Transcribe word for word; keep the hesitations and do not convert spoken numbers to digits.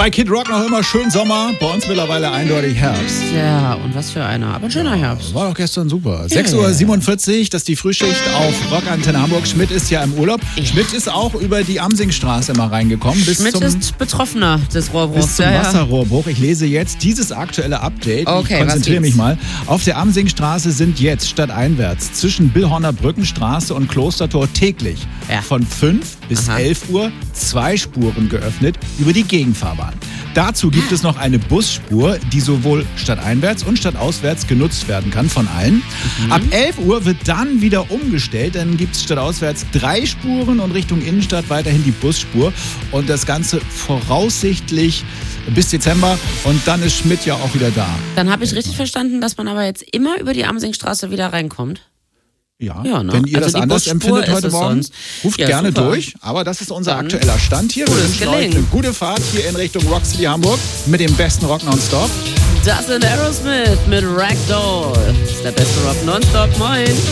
Bei Kid Rock noch immer schön Sommer, bei uns mittlerweile eindeutig Herbst. Ja, und was für einer, aber ein schöner Herbst. War doch gestern super. sechs Uhr siebenundvierzig, das ist die Frühschicht auf Rockantenne Hamburg. Schmidt ist ja im Urlaub. Ja. Schmidt ist auch über die Amsingstraße mal reingekommen. Bis Schmidt zum, ist Betroffener des Rohrbruchs. bis zum ja, ja. Wasserrohrbruch. Ich lese jetzt dieses aktuelle Update. Okay, ich konzentriere was mich gibt's? mal. Auf der Amsingstraße sind jetzt stadteinwärts zwischen Billhorner Brückenstraße und Klostertor täglich Ja. von fünf bis Aha. elf Uhr zwei Spuren geöffnet über die Gegenfahrbahn. Dazu gibt es noch eine Busspur, die sowohl stadteinwärts und stadtauswärts genutzt werden kann von allen. Mhm. Ab elf Uhr wird dann wieder umgestellt. Dann gibt es stadtauswärts drei Spuren und Richtung Innenstadt weiterhin die Busspur. Und das Ganze voraussichtlich bis Dezember. Und dann ist Schmidt ja auch wieder da. Dann habe ich richtig verstanden, dass man aber jetzt immer über die Amsingstraße wieder reinkommt. Ja, Ja, ne? wenn ihr Also das die anders Busspur empfindet ist heute es Morgen, sonst. ruft Ja, gerne super. durch. Aber das ist unser Dann aktueller Stand hier. Wir gutes wünschen euch Gelingen. eine gute Fahrt hier in Richtung Rock City Hamburg mit dem besten Rock nonstop. Das sind Aerosmith mit Ragdoll. Das ist der beste Rock nonstop. Moin.